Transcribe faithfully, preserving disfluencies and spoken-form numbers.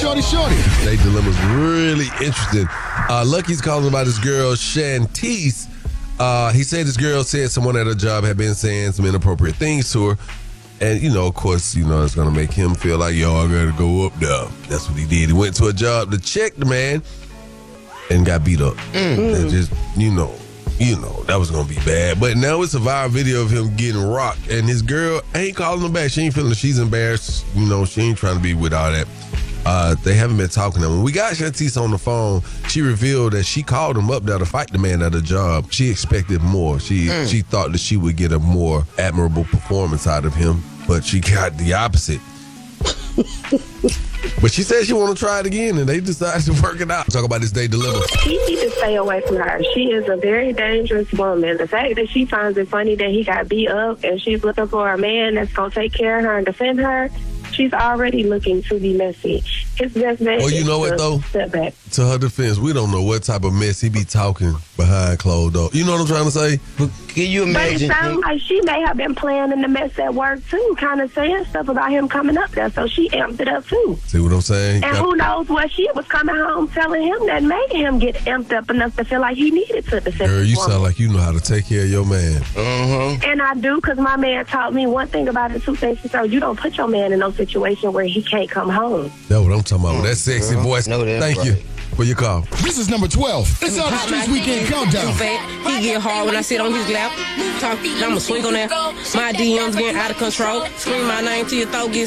shorty, shorty. They dilemma's really interesting. Uh, Lucky's calling about his girl, Shantice. Uh, he said his girl said someone at her job had been saying some inappropriate things to her. And, you know, of course, you know, it's going to make him feel like, yo, I got to go up there. That's what he did. He went to a job to check the man and got beat up. Mm. And just, you know, you know, that was going to be bad. But now it's a viral video of him getting rocked. And his girl ain't calling him back. She ain't feeling she's embarrassed. You know, she ain't trying to be with all that. Uh, they haven't been talking to him. When we got Shantice on the phone, she revealed that she called him up there to fight the man at her job. She expected more. She mm. she thought that she would get a more admirable performance out of him, but she got the opposite. But she said she want to try it again, and they decided to work it out. Talk about this day dilemma. He needs to stay away from her. She is a very dangerous woman. The fact that she finds it funny that he got beat up and she's looking for a man that's going to take care of her and defend her, she's already looking to be messy. His best bet well, you know what, though? Step back. To her defense, we don't know what type of mess he be talking behind closed doors. You know what I'm trying to say? But can you imagine? But it sounds like she may have been planning the mess at work, too, kind of saying stuff about him coming up there, so she amped it up, too. See what I'm saying? And who knows what she was coming home telling him that made him get amped up enough to feel like he needed to defend Girl, you woman. sound like you know how to take care of your man. Uh-huh. And I do, because my man taught me one thing about it, two things. So you don't put your man in no situation where he can't come home. That's what I'm talking about. With that sexy voice. No, that's Thank right. you for your call. This is number twelve. It's our Streets Weekend Countdown. He get hard when I sit on his lap. Talk, I'ma swing on that. My D Ms getting out of control. Scream my name till your throat gets